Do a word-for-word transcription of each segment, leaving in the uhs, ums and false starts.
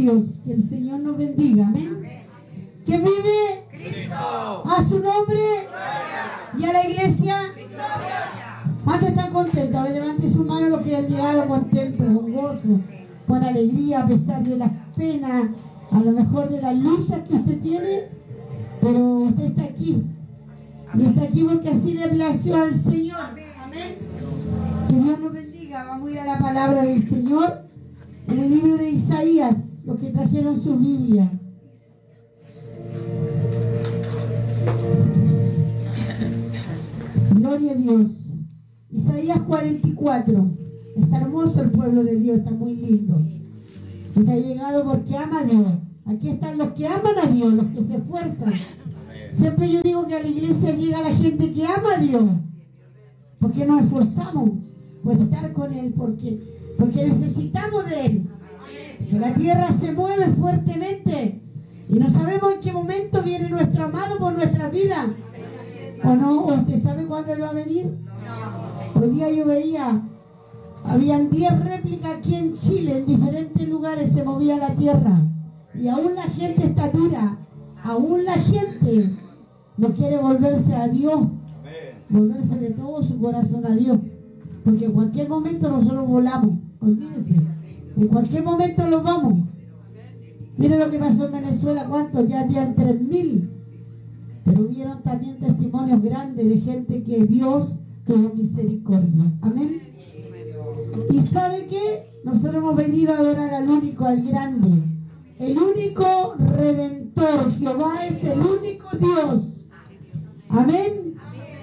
Dios. Que el Señor nos bendiga. Amén. ¿Quién vive? Cristo. A su nombre. Gloria. Y a la iglesia. Victoria. ¿Cuántos están contentos? A ver, levante su mano los que han llegado contentos, con gozo, con alegría, a pesar de las penas, a lo mejor de las luchas que usted tiene, pero usted está aquí. Y está aquí porque así le plació al Señor. Amén. Que Dios nos bendiga. Vamos a ir a la palabra del Señor en el libro de Isaías, los que trajeron su Biblia. Gloria a Dios. Isaías cuarenta y cuatro. Está hermoso el pueblo de Dios, está muy lindo. Y ha llegado porque ama a Dios. Aquí están los que aman a Dios, los que se esfuerzan. Siempre yo digo que a la iglesia llega la gente que ama a Dios. Porque nos esforzamos por estar con Él, porque, porque necesitamos de Él. Que la tierra se mueve fuertemente y no sabemos en qué momento viene nuestro amado por nuestra vida. ¿O no? ¿O usted sabe cuándo Él va a venir? Hoy día yo veía, habían diez réplicas aquí en Chile, en diferentes lugares se movía la tierra. Y aún la gente está dura, aún la gente no quiere volverse a Dios, volverse de todo su corazón a Dios. Porque en cualquier momento nosotros volamos, olvídense, en cualquier momento nos vamos. Miren lo que pasó en Venezuela, ¿cuántos? Ya habían tres mil. Pero hubieron también testimonios grandes de gente que Dios tuvo misericordia. Amén. ¿Y sabe qué? Nosotros hemos venido a adorar al único, al grande, el único Redentor. Jehová es el único Dios. Amén.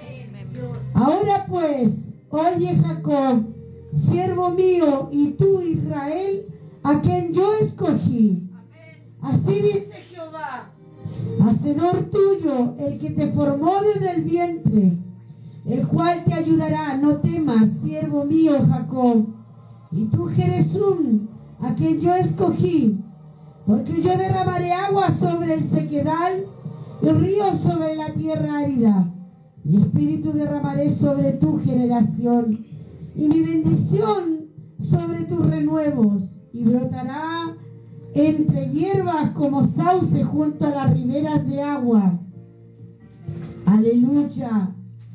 Ahora pues, oye Jacob, siervo mío, y tú Israel, a quien yo escogí. Así dice Jehová, hacedor tuyo, el que te formó desde el vientre, el cual te ayudará. No temas, siervo mío Jacob, y tú Jeresum, a quien yo escogí, porque yo derramaré agua sobre el sequedal y ríos sobre la tierra árida. Mi espíritu derramaré sobre tu generación y mi bendición sobre tus renuevos, y brotará entre hierbas como sauce junto a las riberas de agua. Aleluya.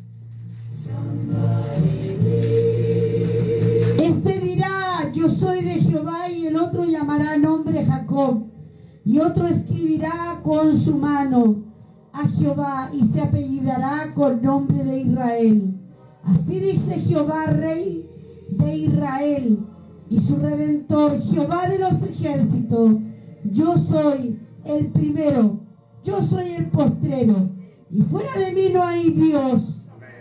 Este dirá, yo soy de Jehová, y el otro llamará nombre Jacob, y otro escribirá con su mano a Jehová, y se apellidará con nombre de Israel. Así dice Jehová, Rey de Israel y su Redentor, Jehová de los ejércitos: yo soy el primero, yo soy el postrero, y fuera de mí no hay Dios.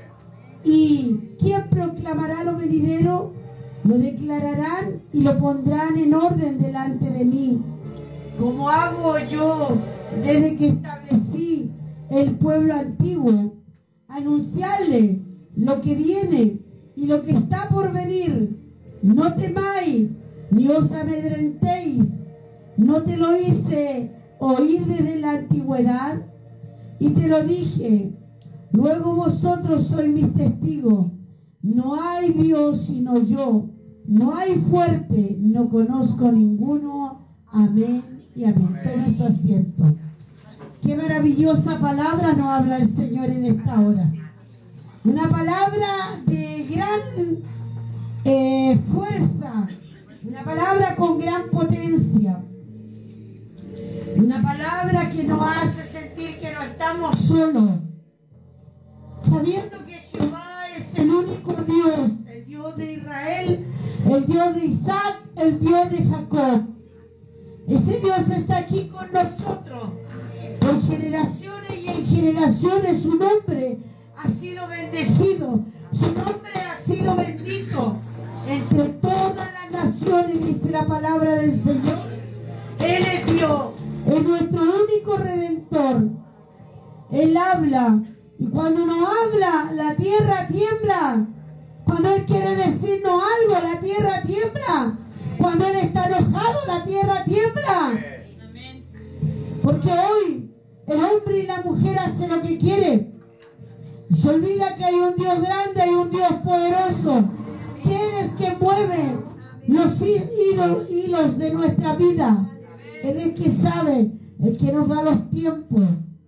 ¿Y quién proclamará lo venidero? Lo declararán y lo pondrán en orden delante de mí, como hago yo desde que establecí el pueblo antiguo, anunciarle lo que viene y lo que está por venir. No temáis, ni os amedrentéis. ¿No te lo hice oír desde la antigüedad? Y te lo dije. Luego vosotros sois mis testigos. No hay Dios sino yo. No hay fuerte, no conozco ninguno. Amén y amén. Tome su asiento. Qué maravillosa palabra nos habla el Señor en esta hora. Una palabra de gran eh, fuerza, una palabra con gran potencia, una palabra que nos hace sentir que no estamos solos, sabiendo que Jehová es el único Dios, el Dios de Israel, el Dios de Isaac, el Dios de Jacob. Ese Dios está aquí con nosotros por generaciones y en generaciones. Su nombre ha sido bendecido, su nombre ha sido bendito entre todas las naciones, dice la palabra del Señor. Él es Dios, es nuestro único Redentor. Él habla, y cuando nos habla, la tierra tiembla. Cuando Él quiere decirnos algo, la tierra tiembla. Cuando Él está enojado, la tierra tiembla. Porque hoy el hombre y la mujer hacen lo que quiere. Se olvida que hay un Dios grande, hay un Dios poderoso. ¿Quién es que mueve los hilos de nuestra vida? Él es el que sabe, el que nos da los tiempos.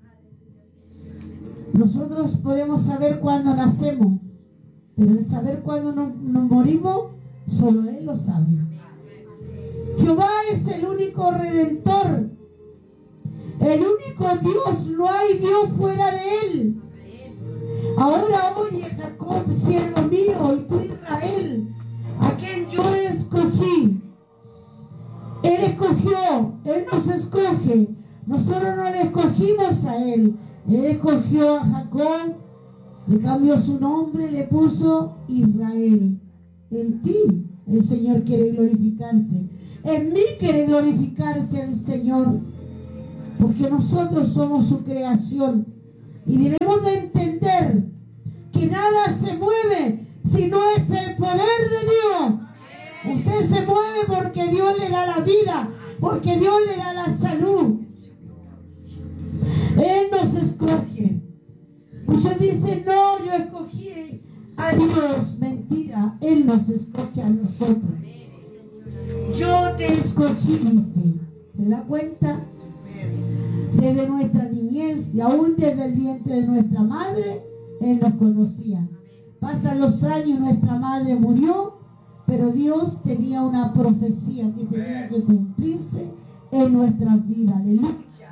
Nosotros podemos saber cuándo nacemos, pero el saber cuándo nos, nos morimos, solo Él lo sabe. Jehová es el único redentor, el único Dios, no hay Dios fuera de Él. Ahora oye, Jacob, siervo mío, y tú Israel, a quien yo escogí. Él escogió, Él nos escoge. Nosotros no le escogimos a Él. Él escogió a Jacob, le cambió su nombre, le puso Israel. En ti el Señor quiere glorificarse. En mí quiere glorificarse el Señor. Porque nosotros somos su creación. Y debemos de entender que nada se mueve si no es el poder de Dios. Usted se mueve porque Dios le da la vida, porque Dios le da la salud. Él nos escoge. Muchos dicen, no, yo escogí a Dios. Mentira, Él nos escoge a nosotros. Yo te escogí, dice. ¿Se da cuenta? Desde nuestra niñez y aún desde el vientre de nuestra madre, Él nos conocía. Pasan los años, nuestra madre murió, pero Dios tenía una profecía que tenía que cumplirse en nuestras vidas. Aleluya.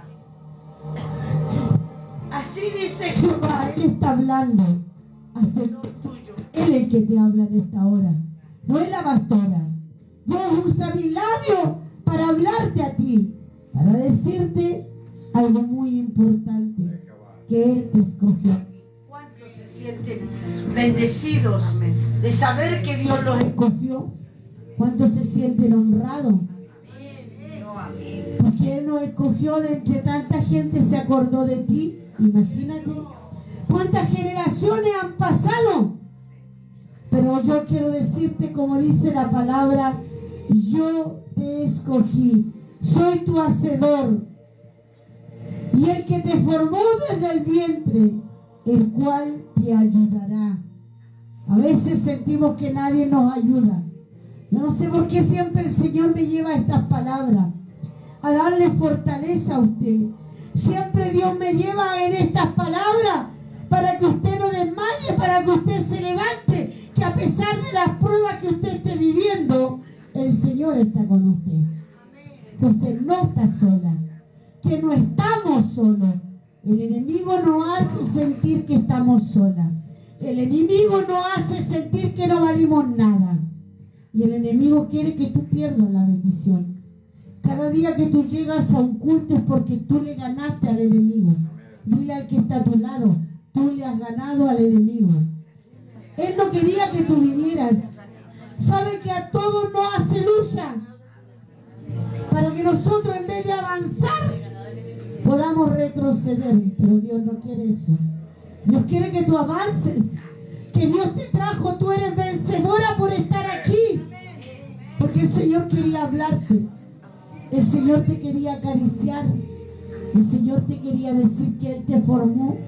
Así dice Jehová, Él está hablando. Hacedor tuyo. Él es el que te habla en esta hora. No es la pastora. Dios usa mis labios para hablarte a ti, para decirte algo muy importante, que Él te escogió. ¿Cuántos se sienten bendecidos de saber que Dios los escogió? ¿Cuántos se sienten honrados? Porque Él nos escogió de entre tanta gente, se acordó de ti. Imagínate cuántas generaciones han pasado. Pero yo quiero decirte, como dice la palabra, yo te escogí, soy tu hacedor. Y el que te formó desde el vientre, el cual te ayudará. A veces sentimos que nadie nos ayuda. Yo no sé por qué siempre el Señor me lleva estas palabras, a darle fortaleza a usted. Siempre Dios me lleva en estas palabras para que usted no desmaye, para que usted se levante, que a pesar de las pruebas que usted esté viviendo, el Señor está con usted. Que usted no está sola, que no estamos solos. El enemigo nos hace sentir que estamos solas. El enemigo nos hace sentir que no valimos nada. Y el enemigo quiere que tú pierdas la bendición. Cada día que tú llegas a un culto es porque tú le ganaste al enemigo. Dile al que está a tu lado, tú le has ganado al enemigo. Él no quería que tú vinieras. Sabe que a todos nos hace lucha para que nosotros, en vez de avanzar, podamos retroceder. Pero Dios no quiere eso. Dios quiere que tú avances, que Dios te trajo, tú eres vencedora por estar aquí, porque el Señor quería hablarte, el Señor te quería acariciar, el Señor te quería decir que Él te formó.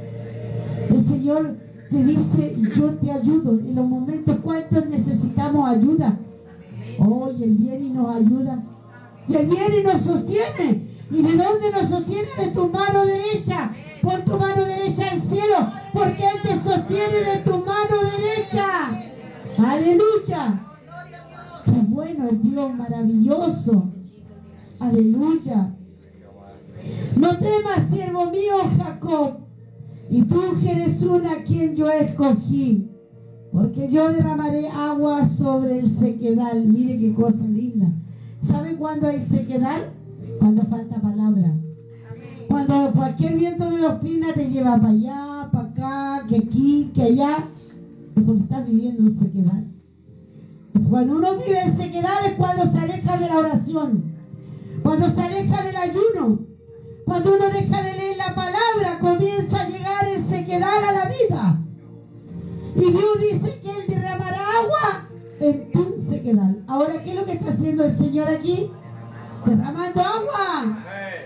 El Señor te dice, yo te ayudo en los momentos cuantos necesitamos ayuda. Oh, y Él viene y nos ayuda, y Él viene y nos sostiene. ¿Y de dónde nos sostiene? De tu mano derecha. Pon tu mano derecha al cielo, porque Él te sostiene de tu mano derecha. Aleluya. Qué bueno es Dios, maravilloso. Aleluya. No temas, siervo mío Jacob, y tú Jerezún, a quien yo escogí, porque yo derramaré agua sobre el sequedal. Mire qué cosa linda. ¿Sabe cuándo hay sequedal? Cuando falta palabra. Cuando cualquier viento de doctrina te lleva para allá, para acá, que aquí, que allá, es porque estás viviendo en sequedad. Cuando uno vive en sequedad es cuando se aleja de la oración, cuando se aleja del ayuno, cuando uno deja de leer la palabra, comienza a llegar en sequedad a la vida. Y Dios dice que Él derramará agua en tu sequedad. Ahora, ¿qué es lo que está haciendo el Señor aquí? Derramando agua.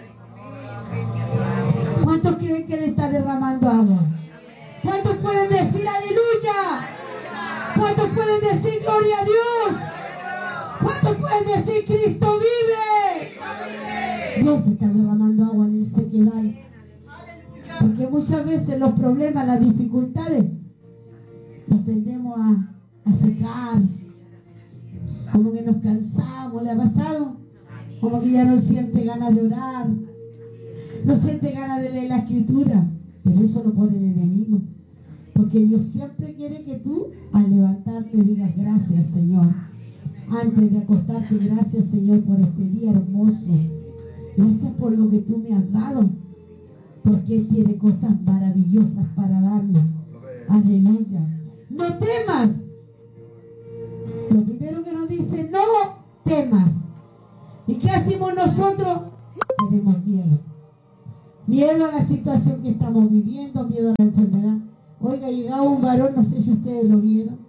¿Cuántos creen que Él está derramando agua? ¿Cuántos pueden decir aleluya? ¿Cuántos pueden decir gloria a Dios? ¿Cuántos pueden decir Cristo vive? Dios está derramando agua en el sequedal. Porque muchas veces los problemas, las dificultades, nos tendemos a, a secar. Como que nos cansamos. ¿Le ha pasado? Como que ya no siente ganas de orar. No siente ganas de leer la escritura. Pero eso lo pone el enemigo. Porque Dios siempre quiere que tú al levantarte digas gracias, Señor. Antes de acostarte, gracias, Señor, por este día hermoso. Gracias por lo que tú me has dado. Porque Él tiene cosas maravillosas para darnos. Aleluya. No temas. Lo primero que nos dice, no temas. ¿Y qué hacemos nosotros? Tenemos miedo. Miedo a la situación que estamos viviendo, miedo a la enfermedad. Oiga, llegaba un varón, no sé si ustedes lo vieron.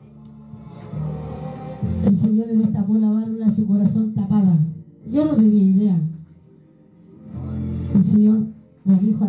El Señor le destapó la válvula de su corazón tapada. Yo no tenía idea. El Señor nos dijo